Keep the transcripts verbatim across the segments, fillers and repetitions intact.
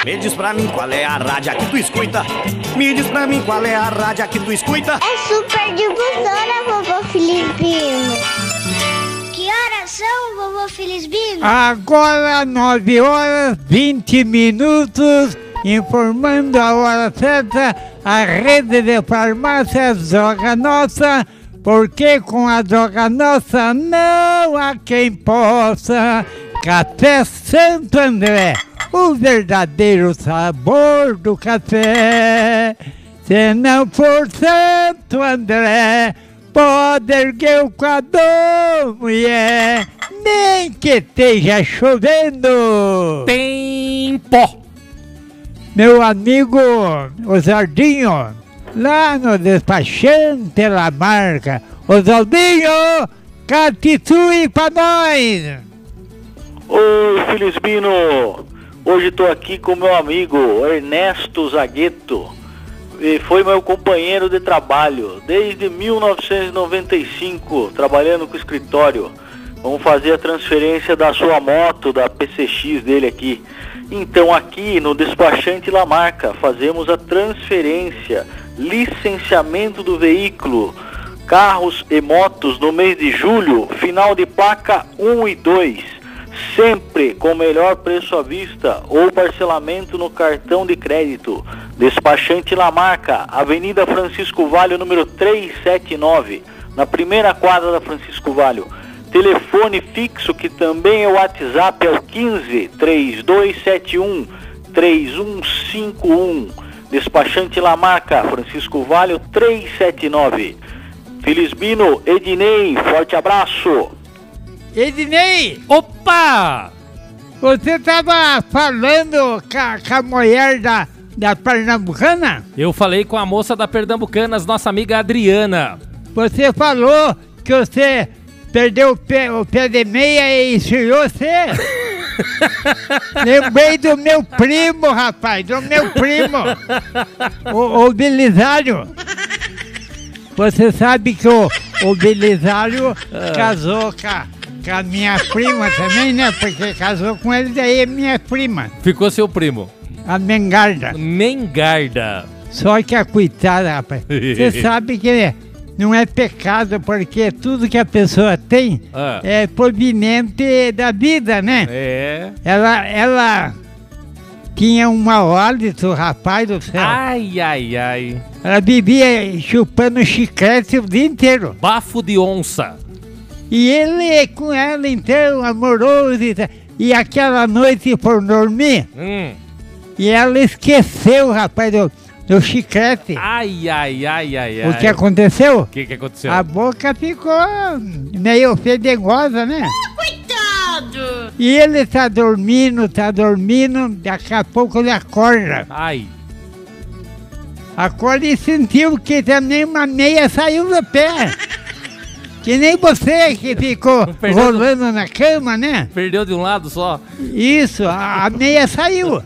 Me diz pra mim qual é a rádio que tu escuta. Me diz pra mim qual é a rádio que tu escuta. É Super Difusora, vovô Felizbino. Que horas são, vovô Felizbino? Agora nove horas vinte minutos, informando a hora certa, a rede de farmácias Droga Nossa, porque com a Droga Nossa não há quem possa. Café Santo André, o verdadeiro sabor do café. Se não for Santo André, pode erguer o quadrão, mulher, nem que esteja chovendo. Tempo! Meu amigo Osaldinho, lá no despachante Lamarca. Osaldinho, catitue pra nós! Ô Felizbino, hoje estou aqui com meu amigo Ernesto Zagueto. E foi meu companheiro de trabalho desde mil novecentos e noventa e cinco, trabalhando com escritório. Vamos fazer a transferência da sua moto, da P C X dele aqui. Então aqui no despachante Lamarca fazemos a transferência, licenciamento do veículo, carros e motos no mês de julho, final de placa um e dois, sempre com melhor preço à vista ou parcelamento no cartão de crédito. Despachante Lamarca, Avenida Francisco Valho, número trezentos e setenta e nove, na primeira quadra da Francisco Valho. Telefone fixo, que também é o WhatsApp, é o quinze, trinta e dois setenta e um, trinta um cinquenta e um. Despachante Lamarca, Francisco Valho, trezentos e setenta e nove. Felizbino, Ednei, forte abraço. Ednei! Opa! Você estava falando com a, com a mulher da, da Pernambucana? Eu falei com a moça da Pernambucanas, nossa amiga Adriana. Você falou que você perdeu o pé, o pé de meia e esfriou você? Lembrei do meu primo, rapaz, do meu primo, o, o Belisário. Você sabe que o, o Belisário ah. casou com a, com a minha prima também, né? Porque casou com ele, daí é minha prima. Ficou seu primo. A Mengarda. Mengarda. Só que a coitada, rapaz, você sabe que não é pecado, porque tudo que a pessoa tem ah. é proveniente da vida, né? É. Ela, ela tinha um mau hálito, rapaz do céu. Ai, ai, ai. Ela vivia chupando chiclete o dia inteiro. Bafo de onça. E ele com ela inteiro, amoroso. E, e aquela noite por dormir, hum. e ela esqueceu, rapaz, do... do chiclete. Ai, ai, ai, ai, ai. O que aconteceu? O que que aconteceu? A boca ficou meio fedegosa, né? Ah, coitado! E ele tá dormindo, tá dormindo, daqui a pouco ele acorda. Ai. Acorda e sentiu que também uma meia saiu do pé. Que nem você que ficou rolando do... na cama, né? Perdeu de um lado só? Isso, a, a meia saiu.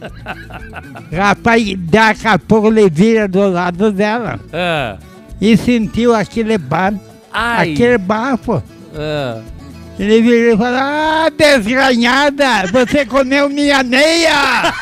Rapaz, daqui a pouco ele vira do lado dela. É. E sentiu aquele bafo. Ai. Aquele bafo. É. Ele virou e falou: ah, desgranhada, você comeu minha meia!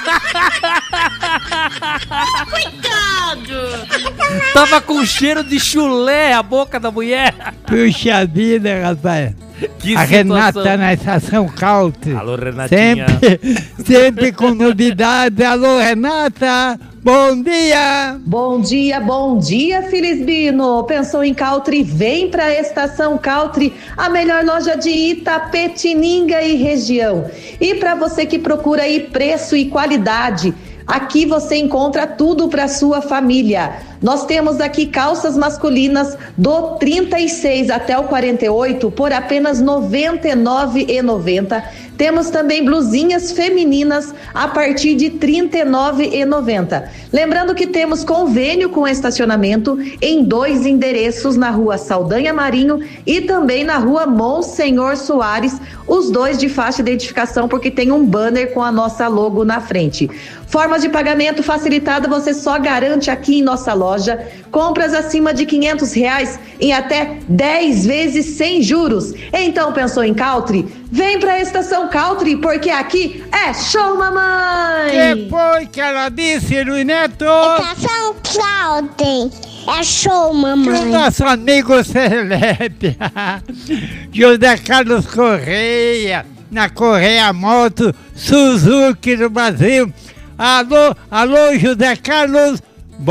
Coitado! Tava com cheiro de chulé a boca da mulher. Puxa vida, rapaz. Que a situação. Renata na estação Country. Alô, Renatinha. Sempre, sempre com novidades. Alô, Renata. Bom dia. Bom dia, bom dia, Felizbino. Pensou em Country? Vem para a estação Country, a melhor loja de Itapetininga e região. E para você que procura aí preço e qualidade, aqui você encontra tudo para sua família. Nós temos aqui calças masculinas do trinta e seis até o quarenta e oito por apenas noventa e nove reais e noventa centavos. Temos também blusinhas femininas a partir de trinta e nove reais e noventa centavos. Lembrando que temos convênio com estacionamento em dois endereços, na rua Saldanha Marinho e também na rua Monsenhor Soares, os dois de faixa de identificação, porque tem um banner com a nossa logo na frente. Formas de pagamento facilitada você só garante aqui em nossa loja. Compras acima de quinhentos reais em até dez vezes sem juros. Então pensou em Country? Vem pra Estação Country, porque aqui é show, mamãe! Que foi que ela disse, Luiz Neto? Estação Country. É show, O mamãe. nosso amigo Celebre, José Carlos Correia, na Correia Moto Suzuki do Brasil. Alô, alô, José Carlos,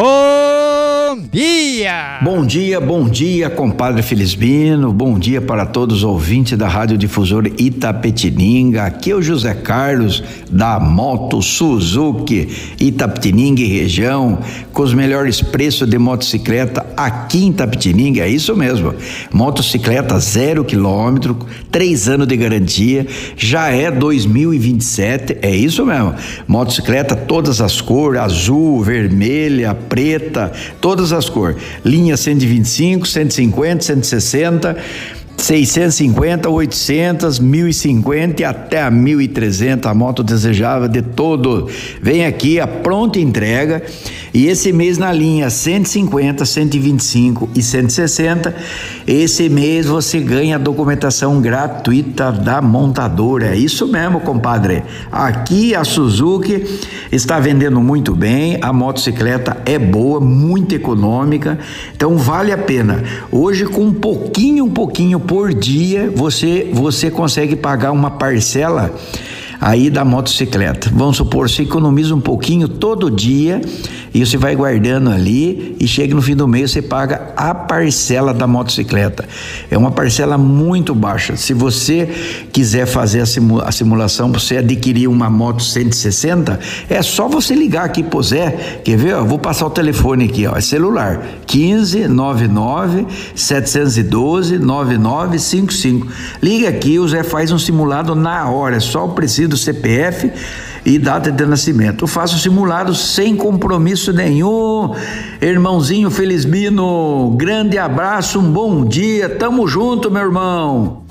bom dia! Bom dia, bom dia, compadre Felisbino, bom dia para todos os ouvintes da Rádio Difusora Itapetininga. Aqui é o José Carlos, da Moto Suzuki, Itapetininga e região, com os melhores preços de motocicleta aqui em Itapetininga, é isso mesmo. Motocicleta zero quilômetro, três anos de garantia, já é dois mil e vinte e sete, é isso mesmo. Motocicleta, todas as cores, azul, vermelha, preta, todas as cores. Linha cento e vinte e cinco, cento e cinquenta, cento e sessenta, seiscentos e cinquenta, oitocentos, mil e cinquenta e até a mil e trezentos, a moto desejável de todo. Vem aqui a pronta entrega, e esse mês na linha cento e cinquenta, cento e vinte e cinco e cento e sessenta, esse mês você ganha a documentação gratuita da montadora. É isso mesmo, compadre. Aqui a Suzuki está vendendo muito bem, a motocicleta é boa, muito econômica, então vale a pena. Hoje, com um pouquinho, um pouquinho por dia, você, você consegue pagar uma parcela aí da motocicleta. Vamos supor, você economiza um pouquinho todo dia e você vai guardando ali e chega no fim do mês, você paga a parcela da motocicleta. É uma parcela muito baixa. Se você quiser fazer a, simula- a simulação para você adquirir uma moto cento e sessenta, é só você ligar aqui pro Zé, quer ver? Eu vou passar o telefone aqui, ó, é celular, quinze, noventa e nove, setecentos e doze, noventa e nove cinquenta e cinco. Liga aqui, o Zé faz um simulado na hora, é só o preciso do C P F e data de nascimento. Eu faço simulado sem compromisso nenhum. Irmãozinho Felisbino, grande abraço, um bom dia, tamo junto, meu irmão.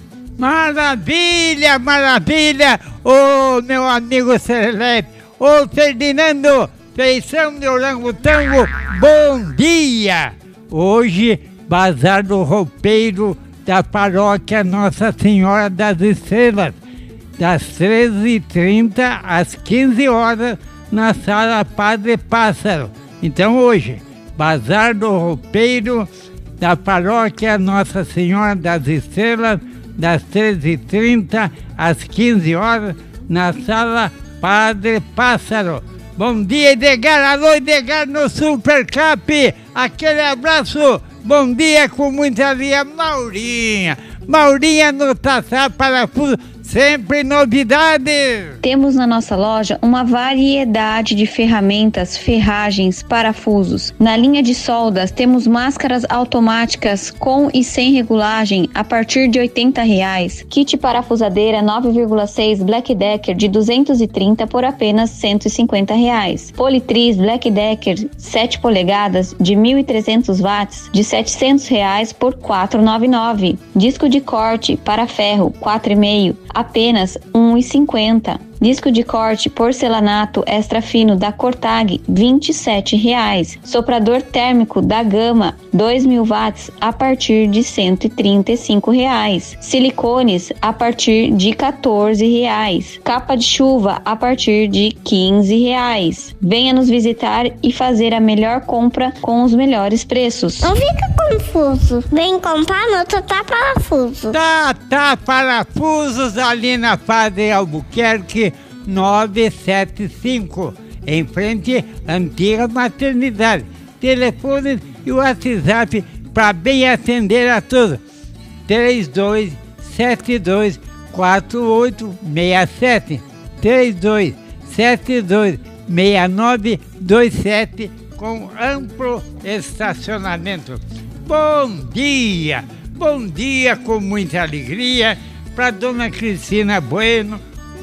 Maravilha, maravilha, ô meu amigo Celebre, ô Ferdinando, feição de orangotango, bom dia! Hoje, Bazar do Roupeiro da Paróquia Nossa Senhora das Estrelas, das treze e trinta às quinze horas, na Sala Padre Pássaro. Então hoje, Bazar do Roupeiro da Paróquia Nossa Senhora das Estrelas, das treze e trinta às quinze horas, na Sala Padre Pássaro. Bom dia, Edgar, alô Edgar no Supercap, aquele abraço, bom dia com muita alegria, Maurinha, Maurinha no Taçá Parafuso, sempre novidades! Temos na nossa loja uma variedade de ferramentas, ferragens, parafusos. Na linha de soldas temos máscaras automáticas com e sem regulagem a partir de oitenta reais. Kit parafusadeira nove vírgula seis Black Decker de duzentos e trinta por apenas cento e cinquenta reais. Politriz Black Decker sete polegadas de mil e trezentos watts de setecentos reais por quatrocentos e noventa e nove reais. Disco de corte para ferro quatro vírgula cinco apenas um real e cinquenta centavos. Disco de corte porcelanato extra fino da Cortag, vinte e sete reais. Soprador térmico da Gama, dois mil watts, a partir de cento e trinta e cinco reais. Silicones, a partir de quatorze reais. Capa de chuva, a partir de quinze reais. Venha nos visitar e fazer a melhor compra com os melhores preços. Não fica confuso. Vem comprar no Tata Parafuso. Tata Parafusos, ali na Padre Albuquerque nove sete cinco, em frente à antiga maternidade. Telefone e WhatsApp para bem atender a todos. três dois sete dois quatro oito seis sete, três dois sete dois seis nove dois sete, com amplo estacionamento. Bom dia, bom dia com muita alegria para Dona Cristina Bueno,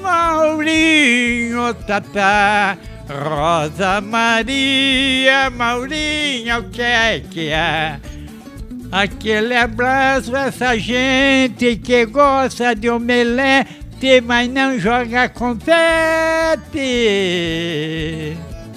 Maurinho, Tatá, Rosa Maria, Maurinho, o que é que é? Aquele abraço, essa gente que gosta de omelete, mas não joga confete.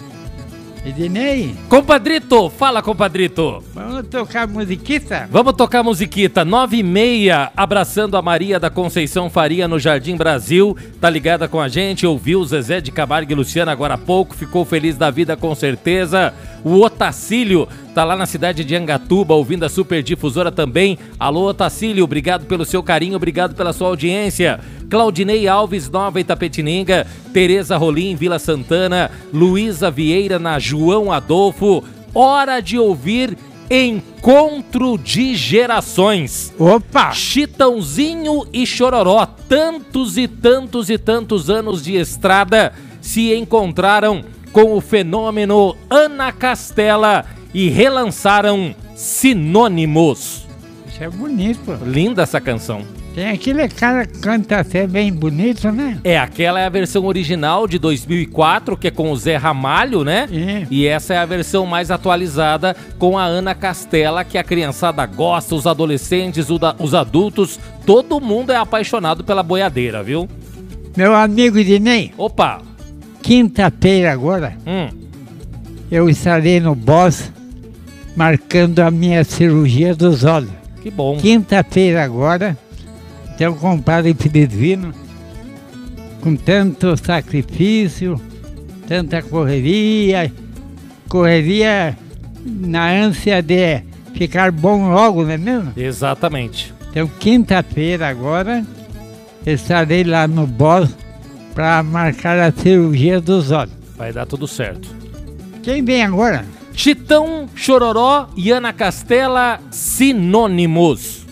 Ednei, Compadrito, fala, compadrito. vamos tocar musiquita? Vamos tocar musiquita, nove e meia, abraçando a Maria da Conceição Faria no Jardim Brasil, tá ligada com a gente, ouviu o Zezé de Camargo e Luciano agora há pouco, ficou feliz da vida com certeza. O Otacílio tá lá na cidade de Angatuba, ouvindo a Super Difusora também. Alô, Otacílio, obrigado pelo seu carinho, obrigado pela sua audiência. Claudinei Alves, Nova Itapetininga, Tereza Rolim, Vila Santana, Luísa Vieira na João Adolfo. Hora de ouvir Encontro de Gerações. Opa! Chitãozinho e Chororó, tantos e tantos e tantos anos de estrada, se encontraram com o fenômeno Ana Castela e relançaram Sinônimos. Isso é bonito. Linda essa canção. Tem aquele cara que canta até bem bonito, né? É, aquela é a versão original de dois mil e quatro, que é com o Zé Ramalho, né? É. E essa é a versão mais atualizada com a Ana Castela, que a criançada gosta, os adolescentes, o da- os adultos, todo mundo é apaixonado pela boiadeira, viu? Meu amigo Ednei, Opa! quinta-feira agora, Hum, eu estarei no Boss marcando a minha cirurgia dos olhos. que bom. Quinta-feira agora, então, compadre Felizbino, com tanto sacrifício, tanta correria, correria na ânsia de ficar bom logo, não é mesmo? Exatamente. Então, quinta-feira agora, estarei lá no Boss para marcar a cirurgia dos olhos. Vai dar tudo certo. Quem vem agora? Chitão, Chororó e Ana Castela, Sinônimos.